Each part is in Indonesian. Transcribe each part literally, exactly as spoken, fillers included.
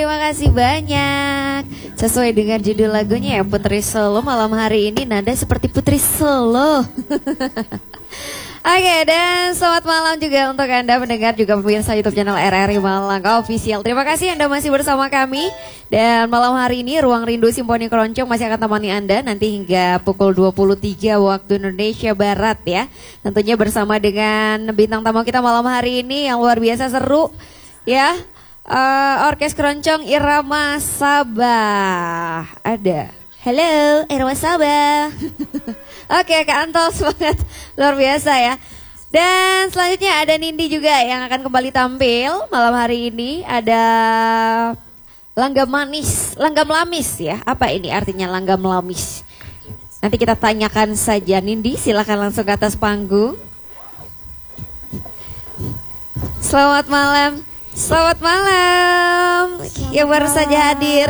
Terima kasih banyak. Sesuai dengan judul lagunya ya, Putri Solo. Malam hari ini nada seperti Putri Solo. Oke, dan selamat malam juga untuk Anda mendengar juga pemirsa YouTube channel R R I Malang Official. Terima kasih Anda masih bersama kami. Dan malam hari ini Ruang Rindu Simponi Keroncong masih akan temani Anda nanti hingga pukul dua puluh tiga waktu Indonesia Barat ya. Tentunya bersama dengan bintang tamu kita malam hari ini yang luar biasa seru ya. Uh, Orkes Keroncong Irama Sabah ada. Halo, Irama Sabah. Oke, Kak Anto semangat luar biasa ya. Dan selanjutnya ada Nindi juga yang akan kembali tampil malam hari ini. Ada langgam manis, langgam lamis ya. Apa ini artinya langgam lamis? Nanti kita tanyakan saja. Nindi, silakan langsung ke atas panggung. Selamat malam. Selamat malam. Selamat yang baru malam. Saja hadir.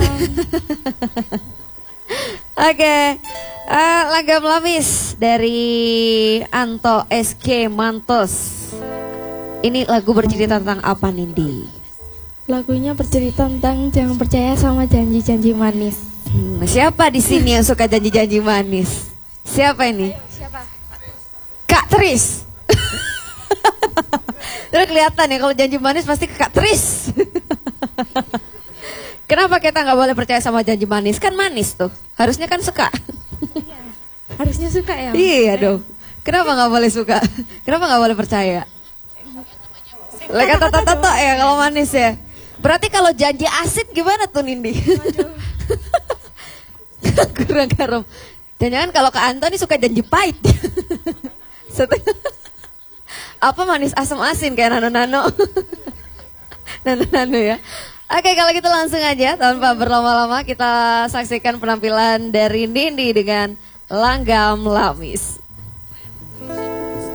Oke, okay. uh, langgam lamis dari Anto S K Mantos. Ini lagu bercerita tentang apa, Nindi? Lagunya bercerita tentang jangan percaya sama janji-janji manis. Hmm, siapa di sini yang suka janji-janji manis? Siapa ini? Siapa? Kak Tris. Terus kelihatan ya kalau janji manis pasti ke Kak Tris. Kenapa kita nggak boleh percaya sama janji manis? Kan manis tuh, harusnya kan suka. Iya, harusnya suka ya. Iya dong. Kenapa nggak boleh suka? Kenapa nggak boleh percaya? Leka tata-tata ya kalau manis ya. Berarti kalau janji asin gimana tuh Nindi? Kurang garam. Jangan-jangan kalau Kak Antoni suka janji pahit. Apa manis asam asin kayak nano-nano. Nano-nano ya. Oke, kalau gitu langsung aja tanpa berlama-lama kita saksikan penampilan dari Nindi dengan Langgam Lamis.